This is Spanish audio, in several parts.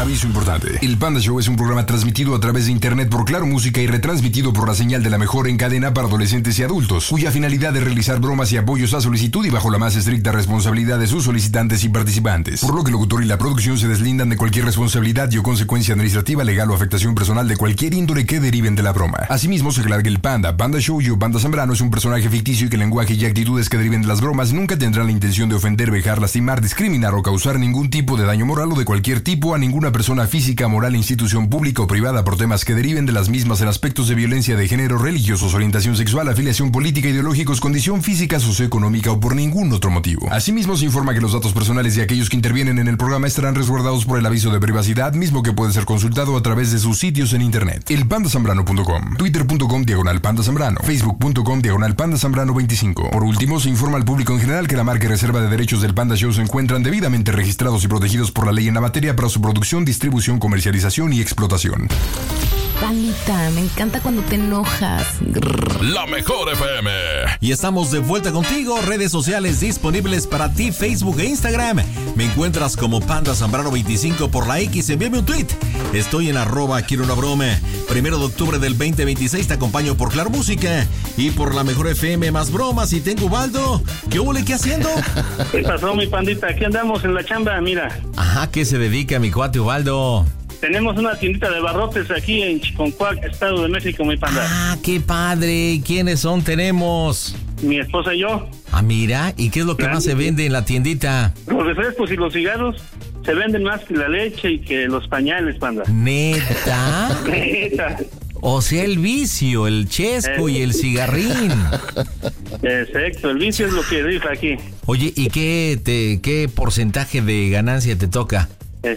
Aviso importante. El Panda Show es un programa transmitido a través de internet por Claro Música y retransmitido por la señal de la mejor en cadena para adolescentes y adultos, cuya finalidad es realizar bromas y apoyos a solicitud y bajo la más estricta responsabilidad de sus solicitantes y participantes. Por lo que el locutor y la producción se deslindan de cualquier responsabilidad y o consecuencia administrativa, legal o afectación personal de cualquier índole que deriven de la broma. Asimismo, se aclara que el Panda Show y o Panda Zambrano es un personaje ficticio y que el lenguaje y actitudes que deriven de las bromas nunca tendrán la intención de ofender, vejar, lastimar, discriminar o causar ningún tipo de daño moral o de cualquier tipo a ninguna persona física, moral, institución pública o privada por temas que deriven de las mismas en aspectos de violencia de género, religiosos, orientación sexual, afiliación política, ideológicos, condición física, socioeconómica o por ningún otro motivo. Asimismo, se informa que los datos personales de aquellos que intervienen en el programa estarán resguardados por el aviso de privacidad, mismo que puede ser consultado a través de sus sitios en internet. Elpandazambrano.com, twitter.com/pandazambrano, facebook.com/pandazambrano25. Por último, se informa al público en general que la marca y reserva de derechos del Panda Show se encuentran debidamente registrados y protegidos por la ley en la materia para su producción, distribución, comercialización y explotación. Pandita, me encanta cuando te enojas. La mejor FM. Y estamos de vuelta contigo. Redes sociales disponibles para ti, Facebook e Instagram. Me encuentras como Panda Zambrano 25 por la X. Envíame un tweet. Estoy en @quiero una broma. 1 de octubre del 2026 te acompaño por Claro Música y por la mejor FM más bromas. Y tengo Ubaldo. ¿Qué huele? ¿Qué haciendo? ¿Qué pasó, mi pandita? Aquí andamos en la chamba, mira. Ajá, ¿qué se dedica mi cuate Ubaldo? Tenemos una tiendita de barrotes aquí en Chiconcuac, Estado de México, mi panda. Ah, qué padre. ¿Quiénes son? Tenemos mi esposa y yo. Ah, mira, ¿y qué es lo que más se vende en la tiendita? Los refrescos y los cigarros se venden más que la leche y que los pañales, panda. ¿Neta? Neta. O sea, el vicio, el chesco y el cigarrín. Exacto, el vicio es lo que rifa aquí. Oye, ¿y qué porcentaje de ganancia te toca? Pues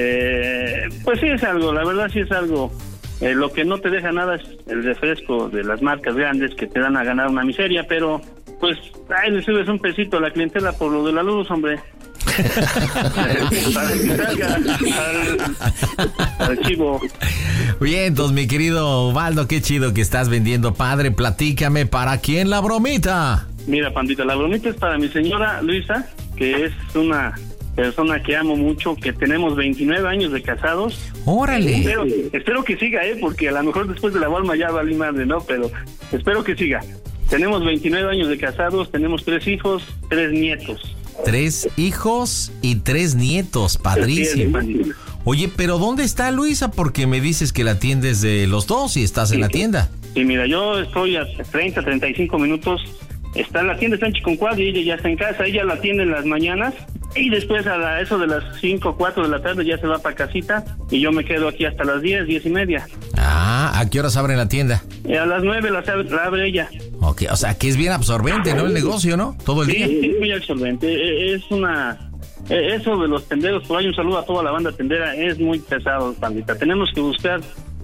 sí es algo, la verdad sí es algo. Lo que no te deja nada es el refresco de las marcas grandes que te dan a ganar una miseria, pero pues ahí le subes un pesito a la clientela por lo de la luz, hombre. Para que salga al chivo. Bien, entonces mi querido Ubaldo, qué chido que estás vendiendo, padre. Platícame, ¿para quién la bromita? Mira, pandita, la bromita es para mi señora Luisa, que es una persona que amo mucho, que tenemos 29 años de casados. ¡Órale! Espero que siga, porque a lo mejor después de la Walma ya valí madre, ¿no? Pero espero que siga. Tenemos 29 años de casados, tenemos 3 hijos, 3 nietos. 3 hijos y 3 nietos, padrísimo. Oye, pero ¿dónde está Luisa? Porque me dices que la atiendes de los dos y estás en la tienda. Sí, mira, yo estoy a 35 minutos. Está en la tienda, está en Chiconcuac y ella ya está en casa. Ella la atiende en las mañanas y después a eso de las 5 o 4 de la tarde ya se va para casita y yo me quedo aquí hasta las 10:30. Ah, ¿a qué horas abren la tienda? A las 9 la abre ella. Ok, o sea, que es bien absorbente, ¿no? El negocio, ¿no? Todo el día. Sí, es muy absorbente. Es eso de los tenderos, por ahí un saludo a toda la banda tendera, es muy pesado, pandita. Tenemos que buscar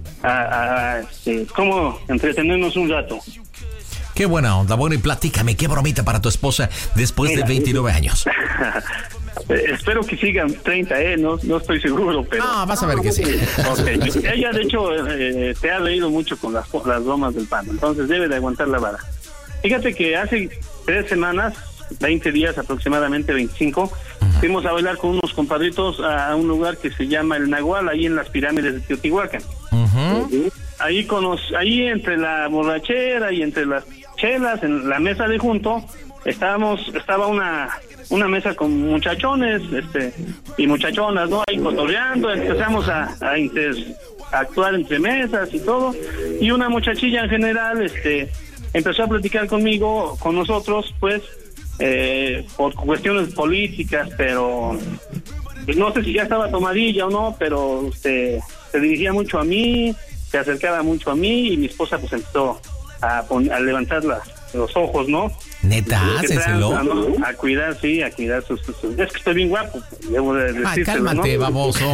cómo entretenernos un rato. Qué buena onda. Bueno, y platícame, ¿qué bromita para tu esposa después de 29 años? Espero que sigan 30, no estoy seguro, pero... Ah, vas a ver que sí. Okay. Ella, de hecho, te ha leído mucho con las bromas del pan, entonces debe de aguantar la vara. Fíjate que hace 3 semanas, 20 días aproximadamente, 25, fuimos a bailar con unos compadritos a un lugar que se llama El Nagual, ahí en las pirámides de Teotihuacán. Ahí entre la borrachera y entre las chelas, en la mesa de junto, estaba una mesa con muchachones y muchachonas, ¿no? Ahí cotorreando, empezamos a actuar entre mesas y todo, y una muchachilla en general empezó a platicar con nosotros, pues, por cuestiones políticas, pero no sé si ya estaba tomadilla o no, pero se dirigía mucho a mí, se acercaba mucho a mí, y mi esposa pues empezó a levantar los ojos, ¿no? Neta, hácenselo. A cuidar sus... Es que estoy bien guapo, debo de decírselo, cálmate, ¿no? baboso.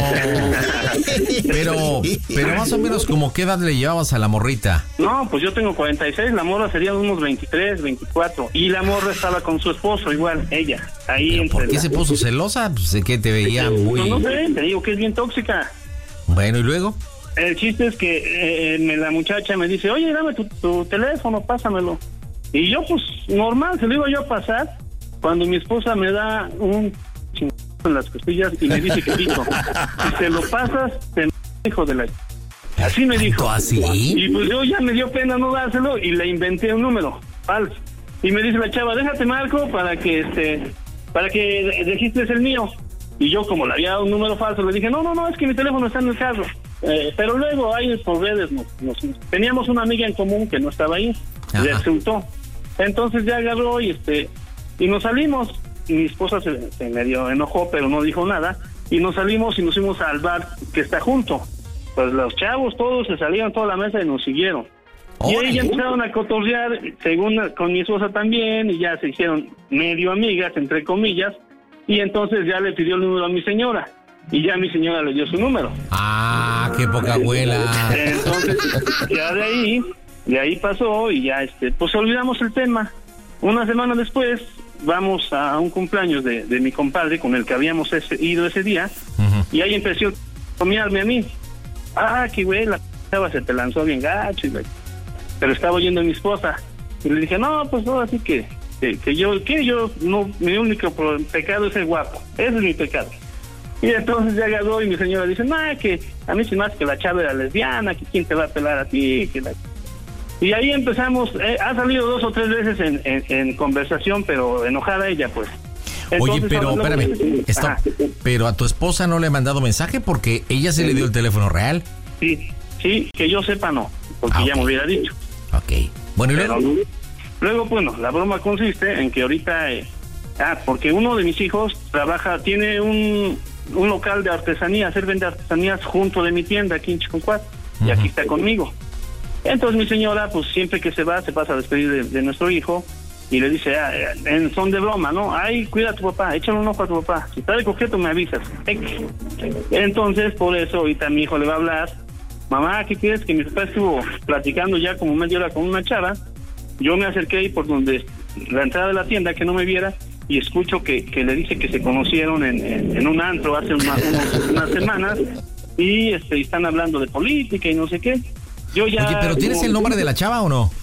pero más o menos, ¿como qué edad le llevabas a la morrita? No, pues yo tengo 46, la morra sería unos 23, 24, y la morra estaba con su esposo igual, ella. Ahí ¿Pero por qué se puso celosa? Pues de que te veía muy... No sé, te digo que es bien tóxica. Bueno, ¿y luego? El chiste es que la muchacha me dice, oye, dame tu teléfono, pásamelo. Y yo, pues, normal, se lo iba yo a pasar, cuando mi esposa me da un en las costillas y me dice que Vito, si se lo pasas, te hijo de la... Así me dijo. ¿Así? Y pues yo ya me dio pena no dárselo y le inventé un número falso. Y me dice la chava, déjate marco para que registres el mío. Y yo, como le había dado un número falso, le dije, no, es que mi teléfono está en el carro. Pero luego ahí por redes teníamos una amiga en común que no estaba ahí. Resultó. Entonces ya agarró y nos salimos. Y mi esposa se medio enojó, pero no dijo nada. Y nos salimos y nos fuimos al bar que está junto. Pues los chavos todos se salieron toda la mesa y nos siguieron. Y ahí ya empezaron a cotorrear, según con mi esposa también, y ya se hicieron medio amigas, entre comillas, y entonces ya le pidió el número a mi señora, y ya mi señora le dio su número. ¡Ah, qué poca abuela! Entonces, ya de ahí pasó, y ya pues olvidamos el tema. Una semana después, vamos a un cumpleaños de mi compadre, con el que habíamos ido ese día, y ahí empezó a comiarme a mí. ¡Ah, qué güey, la chava se te lanzó bien gacho! Pero estaba oyendo a mi esposa y le dije, no, pues no, así que yo no, mi único pecado es ser guapo, ese es mi pecado. Y entonces ya agarró y mi señora dice, no, que a mí se me hace que la chava era lesbiana, que quién te va a pelar a ti, y ahí empezamos. Ha salido 2 o 3 veces en conversación, pero enojada ella, pues. Entonces, oye, pero espérame, pero a tu esposa no le ha mandado mensaje porque ella se le dio el teléfono real. Sí, que yo sepa no, porque ya me hubiera dicho. Ok. Bueno, ¿y luego, bueno, la broma consiste en que ahorita, porque uno de mis hijos tiene un local de artesanías, él vende artesanías junto de mi tienda aquí en Chiconcuat, y aquí está conmigo. Entonces mi señora, pues siempre que se pasa a despedir de nuestro hijo, y le dice, en son de broma, ¿no? Ay, cuida a tu papá, échale un ojo a tu papá, si está de coqueto me avisas. Entonces, por eso ahorita mi hijo le va a hablar, mamá, ¿qué quieres? Que mi papá estuvo platicando ya como media hora con una chava. Yo me acerqué ahí por donde la entrada de la tienda, que no me viera, y escucho que le dice que se conocieron en un antro hace unas semanas, y están hablando de política y no sé qué. Yo ya... Oye, ¿pero tienes el nombre de la chava o no?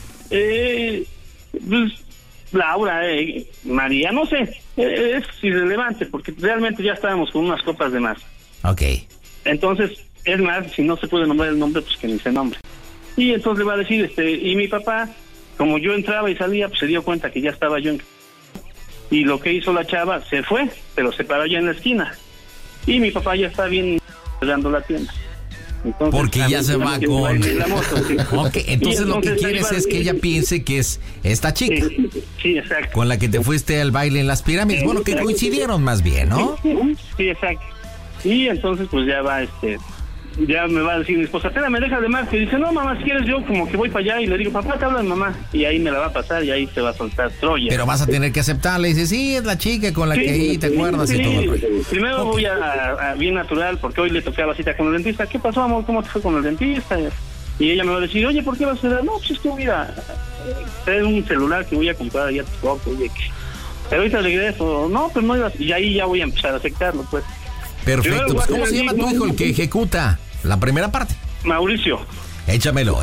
Pues, Laura, María, no sé, es irrelevante, porque realmente ya estábamos con unas copas de más. Ok. Entonces, es más, si no se puede nombrar el nombre, pues que ni se nombre. Y entonces le va a decir, y mi papá, como yo entraba y salía, pues se dio cuenta que ya estaba yo y lo que hizo la chava, se fue, pero se paró ya en la esquina. Y mi papá ya está bien dando la tienda. Entonces, porque ya se va con... la moto, sí. Ok, entonces lo que quieres es que ella piense que es esta chica. Sí, exacto. Con la que te fuiste al baile en las pirámides. Bueno, que coincidieron más bien, ¿no? Sí, exacto. Y entonces pues ya va, ya me va a decir mi esposa, espérame, deja de más, que dice, no mamá, si quieres yo como que voy para allá, y le digo, papá, te hablan mamá, y ahí me la va a pasar y ahí se va a soltar Troya. Pero vas a tener que aceptarle, y dice, sí, es la chica con la que ahí te acuerdas y todo. Primero voy a bien natural, porque hoy le toqué la cita con el dentista. ¿Qué pasó, amor? ¿Cómo te fue con el dentista? Y ella me va a decir, oye, ¿por qué vas a hacer? No, pues es que voy a traer un celular que voy a comprar allá a poco, oye, pero ahorita regreso. No, pues no ibas, y ahí ya voy a empezar a aceptarlo, pues. Perfecto, pues ¿cómo se llama tu hijo, el que ejecuta la primera parte? Mauricio. Échamelo.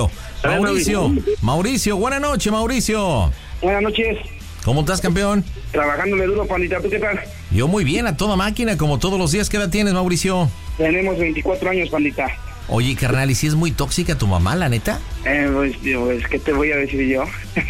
Mauricio, buenas noches, Mauricio. Buenas noches. ¿Cómo estás, campeón? Trabajándole duro, pandita. ¿Tú qué tal? Yo muy bien, a toda máquina, como todos los días. ¿Qué edad tienes, Mauricio? Tenemos 24 años, pandita. Oye, carnal, ¿y si es muy tóxica tu mamá, la neta? Pues, ¿qué te voy a decir yo?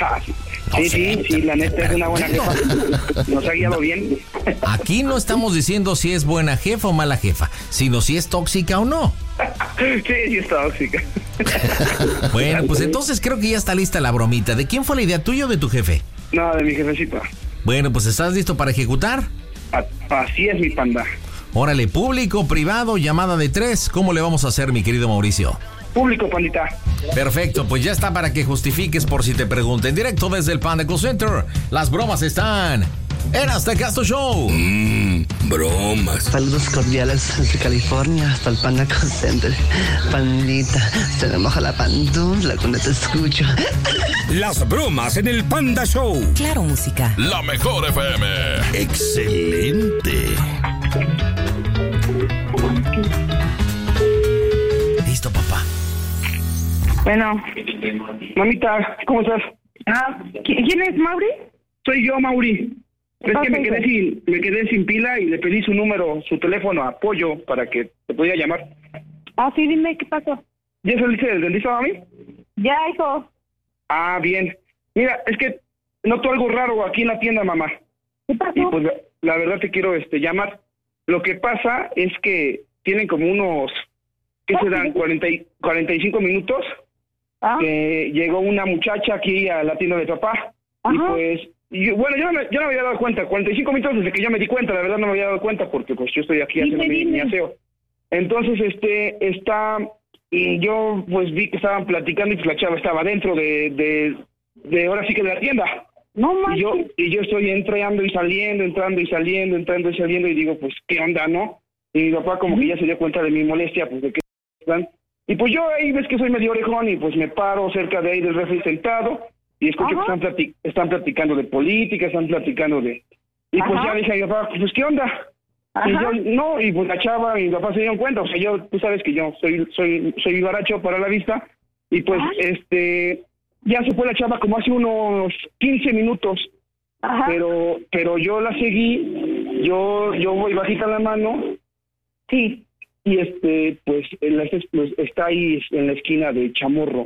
Sí, la neta es una buena jefa. Nos ha guiado bien. Aquí no estamos diciendo si es buena jefa o mala jefa, sino si es tóxica o no. Sí, es tóxica. Bueno, pues entonces creo que ya está lista la bromita. ¿De quién fue la idea, tuya o de tu jefe? No, de mi jefecita. Bueno, pues ¿estás listo para ejecutar? Así es, mi panda. Órale, público, privado, llamada de 3. ¿Cómo le vamos a hacer, mi querido Mauricio? Público, pandita. Perfecto, pues ya está para que justifiques por si te pregunten. Directo desde el Panda Call Center. Las bromas están en Hasta Casto Show. Bromas. Saludos cordiales desde California hasta el Panda Call Center. Pandita, se me moja la pantufla cuando te escucho. Las bromas en el Panda Show. Claro, música. La mejor FM. Excelente. Listo, papá. Bueno. Mamita, ¿cómo estás? ¿Quién es, Mauri? Soy yo, Mauri. Es que me quedé sin pila y le pedí su número, su teléfono a Pollo para que te pudiera llamar. Ah, sí, dime, ¿qué pasó? ¿Ya saliste del dentista, mami? Ya, hijo. Ah, bien. Mira, es que noto algo raro aquí en la tienda, mamá. ¿Qué pasó? Y pues la verdad te quiero llamar. Lo que pasa es que tienen como unos, ¿qué se dan? 45 minutos. Que llegó una muchacha aquí a la tienda de papá. Ajá. Y pues, yo no me había dado cuenta. 45 minutos desde que yo me di cuenta, la verdad no me había dado cuenta porque pues yo estoy aquí haciendo mi aseo. Entonces, y yo pues vi que estaban platicando y pues la chava estaba dentro de ahora sí que de la tienda. No manches. Y yo estoy entrando y saliendo, entrando y saliendo y digo, pues, ¿qué onda, no? Y mi papá como que ya se dio cuenta de mi molestia, pues, de qué están. Y pues yo ahí ves que soy medio orejón y pues me paro cerca de ahí del refri sentado y escucho que están platicando de política, están platicando de... Y pues ya dije a mi papá, pues, ¿qué onda? Y yo, no, y pues la chava y mi papá se dieron cuenta, o sea, tú sabes que yo soy vivaracho para la vista, y pues, ya se fue la chava como hace unos 15 minutos, pero yo la seguí, yo voy bajita la mano, sí, y pues está ahí en la esquina de Chamorro.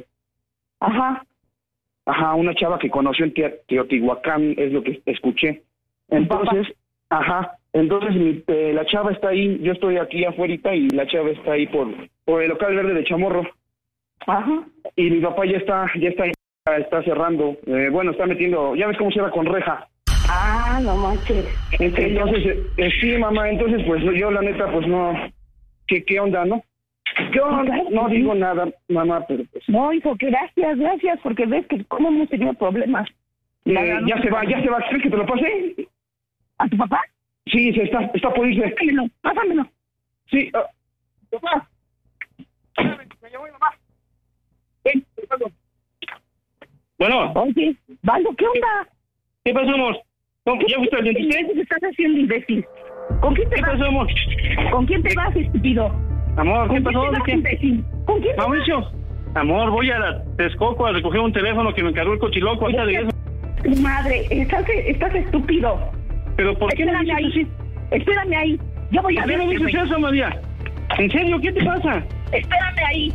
Una chava que conoció en Teotihuacán, es lo que escuché. Entonces, entonces la chava está ahí, yo estoy aquí afuera y la chava está ahí por el local verde de Chamorro. Y mi papá ya está cerrando, está metiendo, ya ves cómo cierra con reja. No manches. Entonces, sí, mamá, entonces pues yo la neta pues no, ¿qué onda, no? ¿Qué onda? No digo nada, mamá, pero pues... No, hijo, que gracias, porque ves que cómo hemos tenido problemas. Ya se va, ¿crees que te lo pase? ¿A tu papá? Sí, está por irse. Pásamelo. Sí, papá. Me llamó mi mamá. Ven, bueno. Oye, Valdo, ¿qué onda? ¿Qué pasó, amor? ¿Ya fuiste al dentista? ¿Qué estás haciendo, imbécil? ¿Con quién te vas? ¿Qué pasó, amor? ¿Con quién te vas, estúpido? Amor, ¿qué pasó? ¿Con quién te vas? Mauricio. Amor, voy a la Texcoco a recoger un teléfono que me encargó el cochiloco. Ahorita de eso. Madre, estás estúpido. ¿Pero por qué no me dices así? Espérame ahí. Yo voy a ver. ¿Por qué no dices eso, María? ¿En serio? ¿Qué te pasa? Espérame ahí.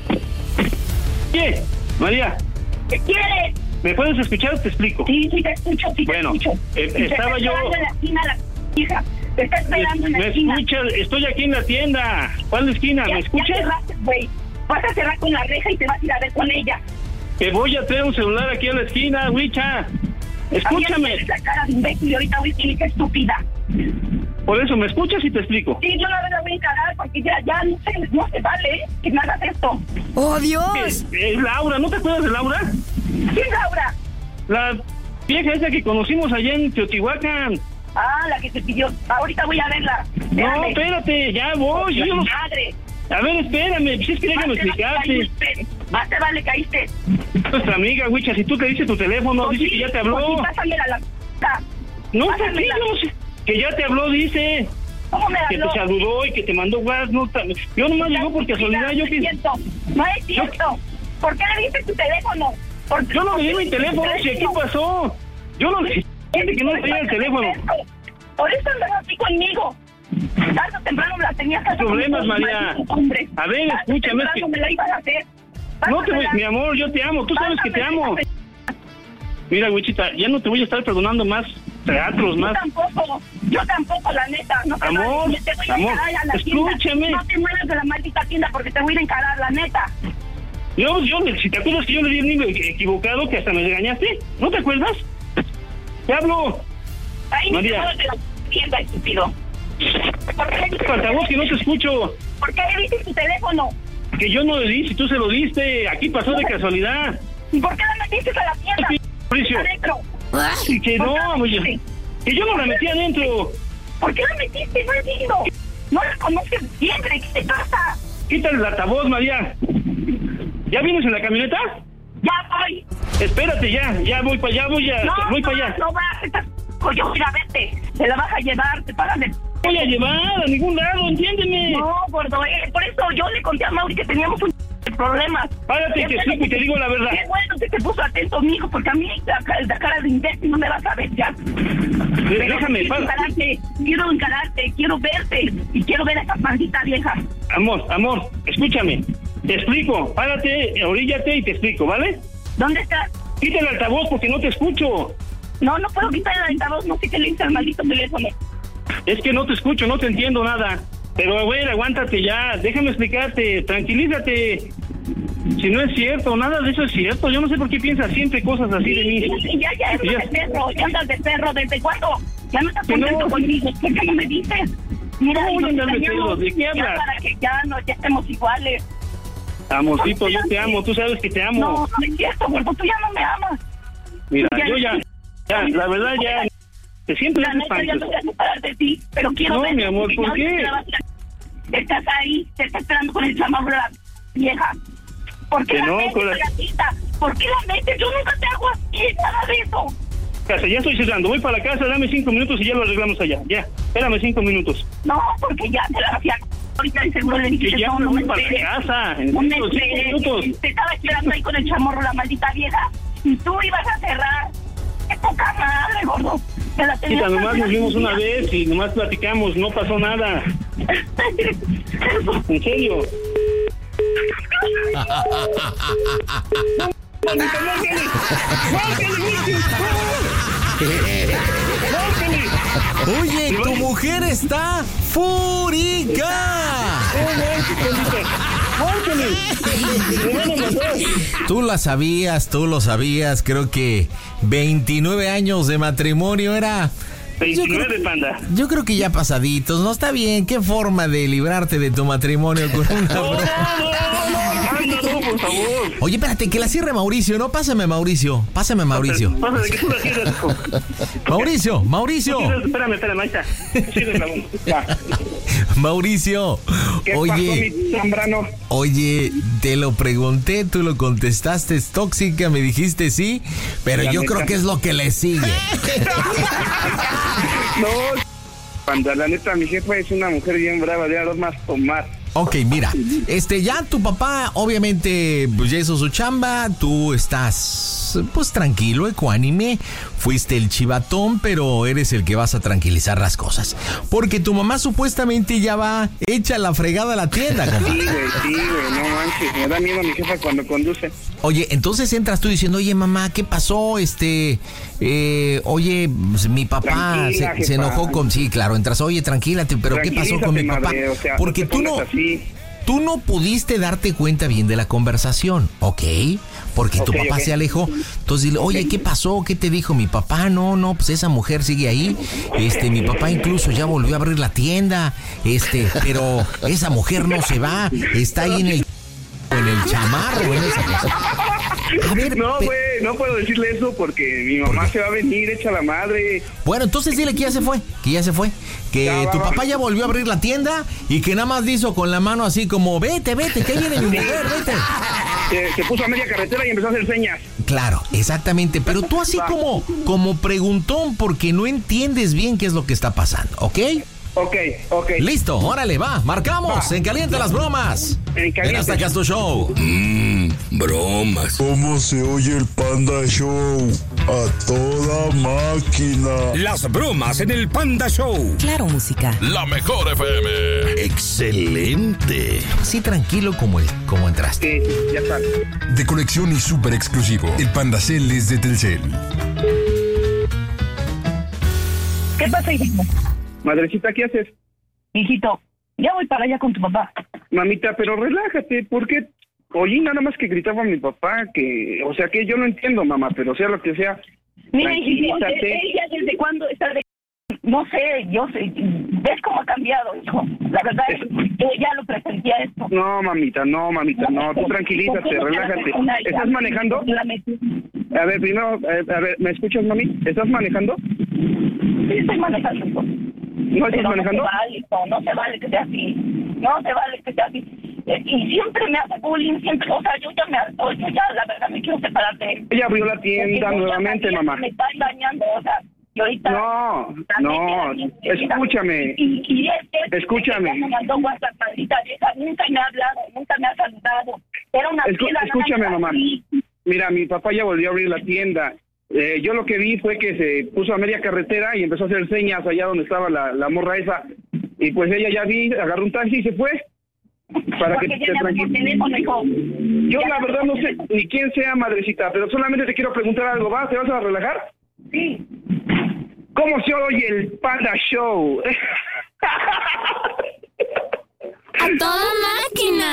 ¿Qué? María. ¿Qué quieres? ¿Me puedes escuchar? Te explico. Sí, te escucho, bueno, estaba yo... en la esquina, hija. Te está esperando en la esquina. ¿Me escuchas? Estoy aquí en la tienda. ¿Cuál esquina? ¿Me escuchas? Ya cerraste, güey. Vas a cerrar con la reja y te vas a ir a ver con ella. Te voy a traer un celular aquí a la esquina, Wicha. Escúchame. La cara de imbécil y ahorita voy a decir que estúpida. Por eso, ¿me escuchas y te explico? Sí, yo la voy a encarar porque ya no se vale que me hagas esto. ¡Oh, Dios! Es Laura, ¿no te acuerdas de Laura? ¿Quién es Laura? La vieja esa que conocimos allá en Teotihuacán. La que te pidió. Ahorita voy a verla. Espérame. No, espérate, ya voy. Yo no... Madre. A ver, espérame, si es que déjame explicarte. Más te vale caíste. Nuestra amiga, Wicha, si tú te diste tu teléfono, dice que ya te habló. Sí, pásamela la... No, que ya te habló, dice. ¿Cómo me habló? Que te saludó y que te mandó WhatsApp. No, yo nomás llegó por casualidad. No es cierto. ¿Por qué le diste tu teléfono? Yo no le di mi teléfono, si aquí pasó. Yo no le dije que no le di el teléfono. Por eso andas así conmigo. Tarde o temprano la tenías que hacer. Problemas, María. A ver, escúchame. No me la ibas a hacer. No te voy, mi amor, yo te amo. Tú sabes que te amo. Mira, Wichita, ya no te voy a estar perdonando más teatros, más. Yo tampoco, la neta. No te amor, te voy a encarar a la escúchame. Tienda. No te muevas de la maldita tienda porque te voy a encarar, la neta. Yo, si te acuerdas que yo le di el número equivocado, que hasta me regañaste, ¿no te acuerdas? Te hablo. Ahí María. Me de la tienda, estúpido. Altavoz que no te escucho. ¿Por qué le diste tu teléfono? Que yo no le di, si tú se lo diste. Aquí pasó de casualidad. ¿Y por qué la metiste a la tienda? Mauricio. Adentro. Que no, que yo no la metí adentro. ¿Por qué la metiste? No entiendo. No la conoces siempre. ¿Qué te pasa? Quítale el altavoz, María. ¿Ya vienes en la camioneta? Ya voy. Espérate, ya voy para allá, voy para allá. No vas, yo voy a verte. Te la vas a llevar, te pagan de... Voy a llevar a ningún lado, entiéndeme. No, gordo, por eso yo le conté a Mauri que teníamos un problemas. Párate, te explico y te digo la verdad. Qué bueno que te puso atento, mijo, porque a mí la cara de imbécil no me vas a ver ya. Déjame, quiero encararte, quiero verte y quiero ver a esa maldita vieja. Amor, escúchame. Te explico. Párate, oríllate y te explico, ¿vale? ¿Dónde estás? Quita el altavoz porque no te escucho. No puedo quitar el altavoz, no sé qué le hice al maldito teléfono. Es que no te escucho, no te entiendo nada. Pero, güey, aguántate ya, déjame explicarte, tranquilízate. Si no es cierto, nada de eso es cierto. Yo no sé por qué piensas siempre cosas así de mí. Ya andas de perro, ¿desde cuándo? Ya no estás contento conmigo, ¿por qué no me dices? Mira, no, ¿de qué hablas? Para que ya estemos iguales. Amorcito, yo te amo, tú sabes que te amo. No es cierto, gordo, tú ya no me amas. Mira, yo ya, la verdad ya, te siempre la neta ya no voy a separar de ti, pero quiero ver. No, mi amor, ¿por qué? Estás ahí, te estás esperando con el chamaco de la vieja. ¿Por qué la metes, gatita? ¿Por qué la metes? Yo nunca te hago así, nada de eso. Casa, ya estoy cerrando, voy para la casa, dame 5 minutos y ya lo arreglamos allá, ya, espérame 5 minutos. No, porque ya te la hacía. Ahorita el seguro le dije que ya no me para la casa, en un 5 minutos. Te estaba esperando ahí con el chamorro, la maldita vieja, y tú ibas a cerrar. ¡Qué poca madre, gordo! Quita, nomás nos vimos una vez y nomás platicamos, no pasó nada. ¿En serio? Oye, tu mujer está fúrica. Tú lo sabías, creo que 29 años de matrimonio era... 29, panda. Yo creo que ya pasaditos, ¿no? Está bien, qué forma de librarte de tu matrimonio con una broma. No, por favor. Oye, espérate, que la cierre Mauricio, ¿no? Pásame Mauricio. Pásame, que tú la cierres. Mauricio. Espérame, ahí está. Mauricio. ¿Qué pasó, mi Zambrano? Oye, te lo pregunté, tú lo contestaste, es tóxica, me dijiste sí, pero yo creo que es lo que le sigue. No, panda, la neta, mi jefa es una mujer bien brava, de dos más tomar. Ok, mira, ya tu papá obviamente pues ya hizo su chamba, tú estás pues tranquilo, ecuánime, fuiste el chivatón, pero eres el que vas a tranquilizar las cosas, porque tu mamá supuestamente ya va hecha la fregada a la tienda, compadre. Sí, güey, no manches, me da miedo mi jefa cuando conduce. Oye, entonces entras tú diciendo, oye mamá, ¿qué pasó? Oye, pues, mi papá se enojó con... Sí, claro, entras, oye, tranquilate, pero ¿qué pasó con mi papá? Madre, o sea, porque tú no pudiste darte cuenta bien de la conversación, ¿ok? Porque tu papá se alejó. Entonces dile, oye, ¿qué pasó? ¿Qué te dijo mi papá? No, pues esa mujer sigue ahí. Mi papá incluso ya volvió a abrir la tienda. Pero esa mujer no se va. Está ahí en el chamarro, en esa cosa. A ver, no, güey, no puedo decirle eso porque mi mamá se va a venir hecha la madre. Bueno, entonces dile que ya se fue. Que tu papá ya volvió a abrir la tienda y que nada más hizo con la mano así como, vete, que viene mi mujer, vete. Se puso a media carretera y empezó a hacer señas. Claro, exactamente, pero tú así como preguntón porque no entiendes bien qué es lo que está pasando, ¿ok? Ok. Listo, órale, va, marcamos, en Caliente las Bromas. En Hasta Acá es tu Show. Bromas. ¿Cómo se oye el Panda Show? A toda máquina. Las bromas en el Panda Show. Claro, música. La mejor FM. Excelente. Así tranquilo como entraste. Sí, ya está. De colección y súper exclusivo, el Panda Cel es de Telcel. ¿Qué pasa, hijito? Madrecita, ¿qué haces? Hijito, ya voy para allá con tu papá. Mamita, pero relájate, ¿por qué? Oye, nada más que gritaba mi papá, que yo no entiendo, mamá, pero sea lo que sea. Mira, hijito, ella desde cuándo está de... No sé, yo sé, ves cómo ha cambiado, hijo. La verdad es que yo ya lo presentía esto. No, mamita, no, tú tranquilízate, relájate. ¿Estás manejando? A ver, primero, ¿me escuchas, mami? ¿Estás manejando? Sí, estoy manejando, hijo. ¿No estás manejando? No se vale que sea así. Y siempre me hace bullying, siempre, o sea, yo ya la verdad me quiero separar de él. Ella abrió la tienda nuevamente, mamá. Me está engañando, o sea, y ahorita... No, escúchame. Y escúchame. Me mandó WhatsApp, maldita vieja, nunca me ha hablado, nunca me ha saludado. Era una tienda. Escúchame, mamá. Mira, mi papá ya volvió a abrir la tienda. Yo lo que vi fue que se puso a media carretera y empezó a hacer señas allá donde estaba la morra esa. Y pues ella ya agarró un taxi y se fue. Para que te tranquilices. Yo la verdad no sé ni quién sea, madrecita, pero solamente te quiero preguntar algo. ¿Te vas a relajar? Sí. ¿Cómo se oye el Panda Show? ¡A toda máquina!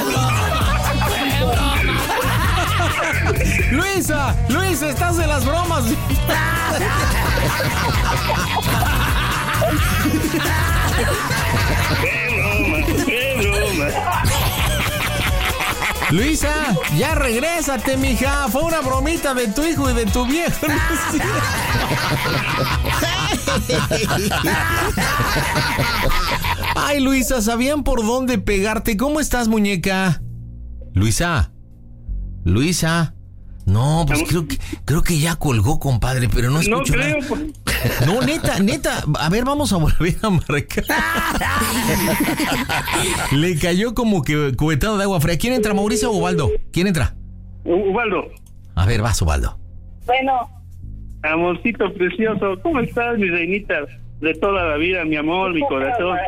Luisa, estás en las bromas. ¡Qué broma! Luisa, ya regrésate, mija. Fue una bromita de tu hijo y de tu viejo. Ay, Luisa, ¿sabían por dónde pegarte? ¿Cómo estás, muñeca? Luisa. No, pues creo que ya colgó, compadre, pero no escucho nada. No, neta. A ver, vamos a volver a marcar. Le cayó como que cubetado de agua fría. ¿Quién entra, Mauricio o Ubaldo? ¿Quién entra? Ubaldo. A ver, vas, Ubaldo. Bueno. Amorcito precioso, ¿cómo estás, mi reinita? De toda la vida, mi amor, mi corazón.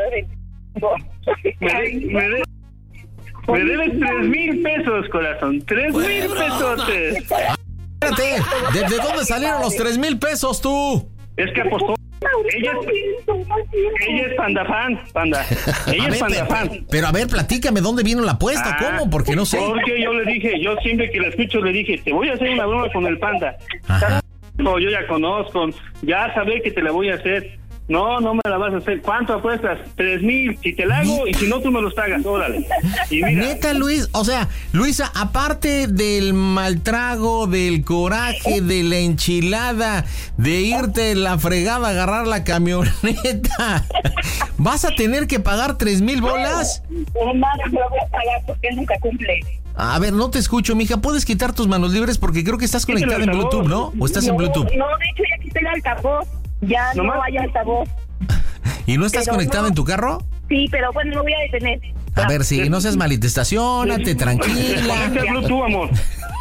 Me debes 3,000 pesos, corazón. 3,000 pesos. Espérate, ¿de dónde salieron los 3,000 pesos tú? Es que apostó. Ella es panda fan. Ella es panda fan. Pero a ver, platícame, ¿dónde vino la apuesta? ¿Cómo? Porque no sé. Porque yo le dije, yo siempre que la escucho le dije, te voy a hacer una broma con el panda. Ajá. No, yo ya conozco, ya sabé que te la voy a hacer. No me la vas a hacer. ¿Cuánto apuestas? 3,000. Si te la hago y si no, tú me los pagas. Órale. Y mira. Neta, Luisa, aparte del mal trago, del coraje, de la enchilada, de irte la fregada a agarrar la camioneta, ¿vas a tener que pagar 3,000 bolas? No, madre, me lo voy a pagar porque él nunca cumple. A ver, no te escucho, mija. ¿Puedes quitar tus manos libres? Porque creo que estás conectada en Bluetooth, ¿no? ¿O estás en Bluetooth? No, de hecho ya quité el altavoz. Ya no hay altavoz. ¿Y no estás conectada en tu carro? Sí, pero bueno, me voy a detener. A ver, sí, no seas malita, estaciónate, tranquila. Conecta Bluetooth, amor.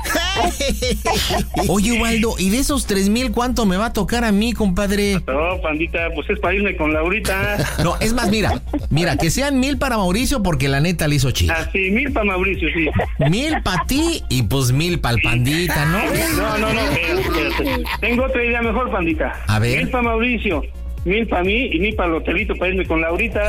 Oye, Ubaldo, ¿y de esos 3,000 cuánto me va a tocar a mí, compadre? No, pandita, pues es para irme con Laurita. No, es más, mira, que sean 1,000 para Mauricio porque la neta le hizo chido. Ah, sí, 1,000 para Mauricio, sí. 1,000 para ti y pues 1,000 para el pandita, ¿no? No, espérate. Tengo otra idea mejor, pandita. A ver. 1,000 para Mauricio, 1,000 para mí y 1,000 para el hotelito para irme con Laurita.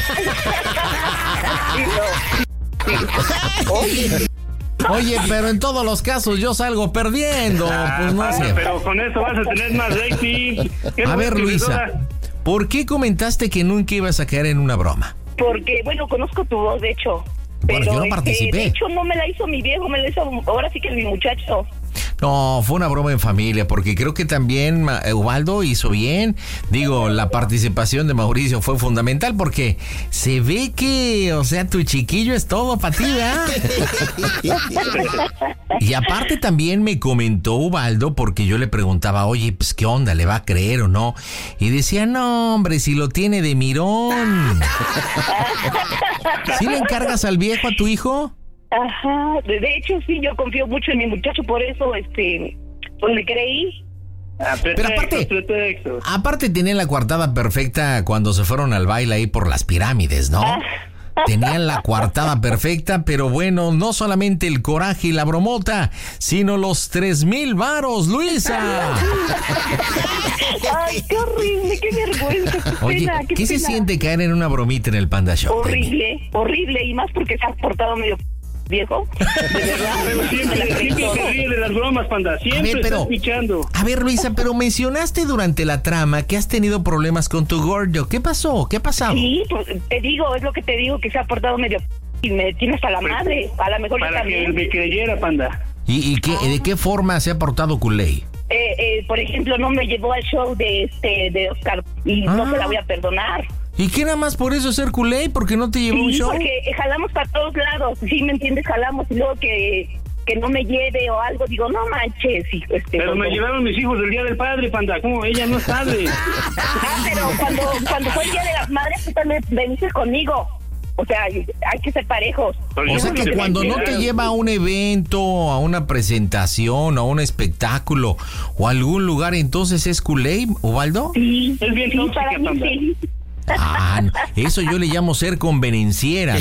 Oye, pero en todos los casos yo salgo perdiendo. Pues no sé. Pero con eso vas a tener más rating. A ver, Luisa, ¿por qué comentaste que nunca ibas a caer en una broma? Porque, bueno, conozco tu voz, de hecho. Bueno, yo no participé. De hecho, no me la hizo mi viejo, me la hizo ahora sí que mi muchacho. No, fue una broma en familia, porque creo que también Ubaldo hizo bien. Digo, la participación de Mauricio fue fundamental, porque se ve que, o sea, tu chiquillo es todo para ti, ¿verdad? Y aparte también me comentó Ubaldo, porque yo le preguntaba, oye, pues, ¿qué onda? ¿Le va a creer o no? Y decía, no, hombre, si lo tiene de mirón. ¿Sí le encargas al viejo a tu hijo? Ajá, de hecho sí, yo confío mucho en mi muchacho, por eso, pues le creí. Pero aparte tenían la coartada perfecta cuando se fueron al baile ahí por las pirámides, ¿no? Tenían la coartada perfecta, pero bueno, no solamente el coraje y la bromota, sino los 3,000 varos, Luisa. Ay, qué horrible, qué vergüenza. Oye, ¿qué se siente caer en una bromita en el Panda Show? Horrible, y más porque se ha portado medio viejo. De verdad. Pero siempre se ríe de las bromas, panda. Siempre está escuchando. A ver, Luisa, pero mencionaste durante la trama que has tenido problemas con tu gordo. ¿Qué pasó? ¿Qué ha pasado? Sí, pues te digo, es lo que te digo, que se ha portado medio y me tiene hasta la madre. A lo mejor para yo también. Que me creyera, panda. ¿Y de qué forma se ha portado Culey? Por ejemplo, no me llevó al show de Oscar y no se la voy a perdonar. ¿Y qué nada más por eso ser culé? ¿Porque no te llevó un show? Porque jalamos para todos lados, ¿sí me entiendes? Jalamos y luego que no me lleve o algo, digo, no manches. Pero me llevaron mis hijos del Día del Padre, panda, ¿cómo? Ella no es padre. Pero cuando fue el Día de las Madres, tú también veniste conmigo. O sea, hay que ser parejos. O sea que cuando no te lleva a un evento, a una presentación, a un espectáculo o a algún lugar, entonces es culé, Ubaldo. Sí, es bien tóxica, para mí sí. Eso yo le llamo ser convenenciera.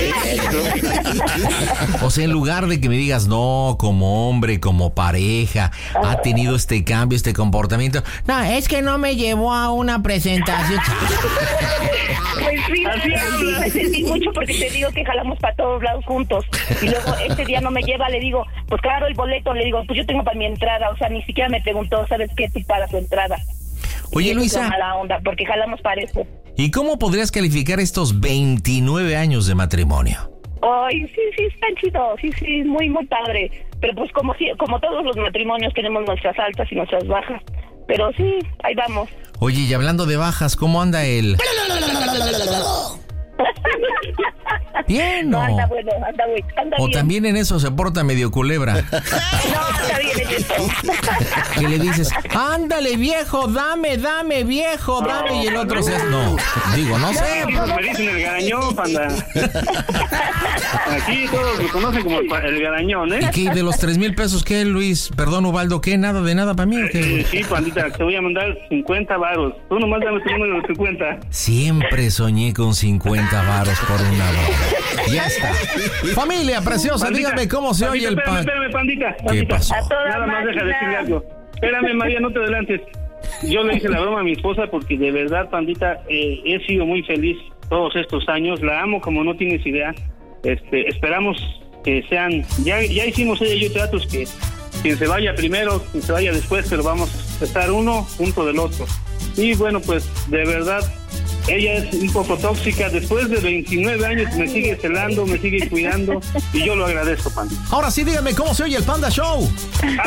O sea, en lugar de que me digas, no, como hombre, como pareja, ha tenido este cambio, este comportamiento. No, es que no me llevó a una presentación. Pues sí, me sentí mucho porque te digo que jalamos para todos lados juntos. Y luego este día no me lleva, le digo, pues claro, el boleto, le digo, pues yo tengo para mi entrada. O sea, ni siquiera me preguntó, ¿sabes qué? Tú para tu entrada. Oye, Luisa. Mala onda, porque jalamos para eso. ¿Y cómo podrías calificar estos 29 años de matrimonio? Ay, sí, están chidos, sí, muy padre. Pero pues como todos los matrimonios tenemos nuestras altas y nuestras bajas. Pero sí, ahí vamos. Oye, y hablando de bajas, ¿cómo anda el...? Bien, ¿no? Anda bueno, anda o bien. También en eso se porta medio culebra. No, anda bien en eso. Que le dices, ándale viejo, dame viejo, dame, y el otro se hace, no sé. Me dicen el garañón, panda. Aquí todos lo conocen como el garañón, ¿eh? ¿Y qué, de los 3,000 pesos qué, Luis? Perdón, Ubaldo, ¿qué? ¿Nada de nada para mí o qué? Sí, pandita, te voy a mandar 50 varos. Tú nomás dame tu número de 50. Siempre soñé con 50 varos por una broma. Ya está. Familia preciosa, Pandita, dígame cómo se oye el pan. Espérame, pandita. ¿Qué pasó? Nada más deja de decirle algo. Espérame, María, no te adelantes. Yo le hice la broma a mi esposa porque de verdad, pandita, he sido muy feliz todos estos años. La amo como no tienes idea. Esperamos que sean... Ya hicimos ella y yo tratos que quien se vaya primero, quien se vaya después, pero vamos a estar uno junto del otro. Y bueno, pues de verdad... Ella es un poco tóxica. Después de 29 años me sigue celando, me sigue cuidando y yo lo agradezco, Panda. Ahora sí, dígame cómo se oye el Panda Show.